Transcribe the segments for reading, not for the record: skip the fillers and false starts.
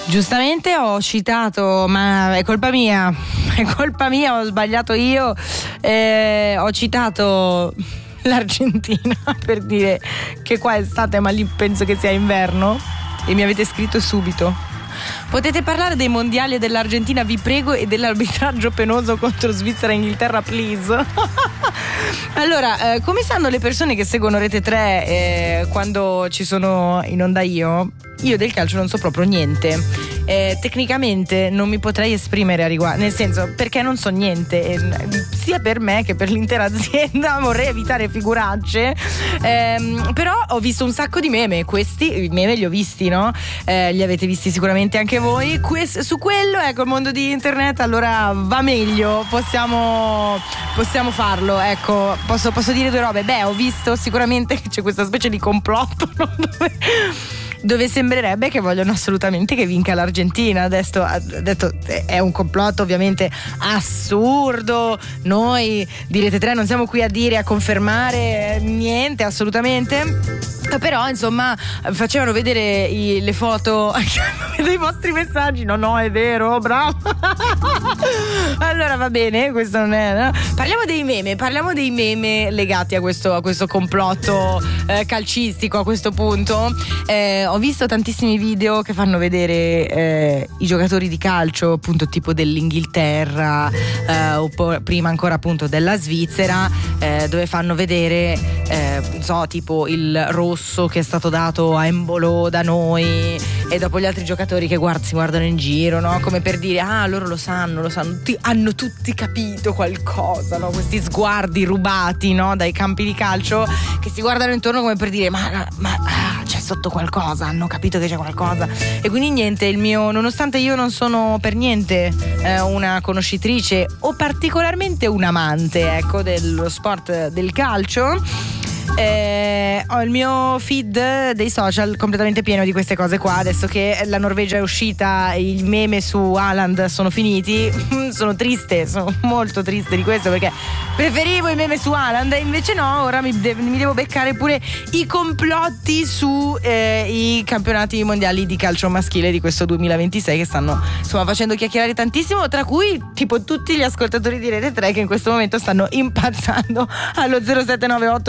Giustamente ho citato, ma è colpa mia, ho sbagliato io, ho citato l'Argentina per dire che qua è estate ma lì penso che sia inverno e mi avete scritto subito: potete parlare dei mondiali e dell'Argentina, vi prego, e dell'arbitraggio penoso contro Svizzera e Inghilterra, please. Allora, come sanno le persone che seguono Rete 3 quando ci sono in onda io del calcio non so proprio niente. Tecnicamente non mi potrei esprimere a riguardo, nel senso, perché non so niente, sia per me che per l'intera azienda. Vorrei evitare figuracce, però ho visto un sacco di meme. Questi meme li ho visti, no? Li avete visti sicuramente anche voi. Su quello, ecco, il mondo di internet allora va meglio, possiamo farlo, ecco. Posso dire due robe. Ho visto sicuramente che c'è questa specie di complotto, no? dove sembrerebbe che vogliono assolutamente che vinca l'Argentina. Adesso ha detto è un complotto ovviamente assurdo, noi di Rete 3 non siamo qui a confermare niente assolutamente, però insomma facevano vedere le foto dei vostri messaggi. No, è vero, bravo. Allora va bene, questo non è, no? Parliamo dei meme legati a questo complotto calcistico. A questo punto ho visto tantissimi video che fanno vedere i giocatori di calcio, appunto tipo dell'Inghilterra, o prima ancora appunto della Svizzera, dove fanno vedere tipo il rosso che è stato dato a Embolo da noi, e dopo gli altri giocatori che si guardano in giro, no? Come per dire loro lo sanno, hanno tutti capito qualcosa, no? Questi sguardi rubati, no? Dai campi di calcio, che si guardano intorno come per dire ma c'è sotto qualcosa, hanno capito che c'è qualcosa. E quindi niente, nonostante io non sono per niente una conoscitrice o particolarmente un amante, ecco, dello sport del calcio, ho il mio feed dei social completamente pieno di queste cose qua. Adesso che la Norvegia è uscita, i meme su Haaland sono finiti, sono molto triste di questo, perché preferivo i meme su Haaland, e invece no, ora mi devo beccare pure i complotti su i campionati mondiali di calcio maschile di questo 2026, che stanno insomma facendo chiacchierare tantissimo, tra cui tipo tutti gli ascoltatori di Rete 3 che in questo momento stanno impazzando allo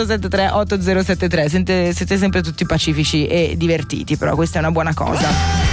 0798738073. Siete sempre tutti pacifici e divertiti, però questa è una buona cosa.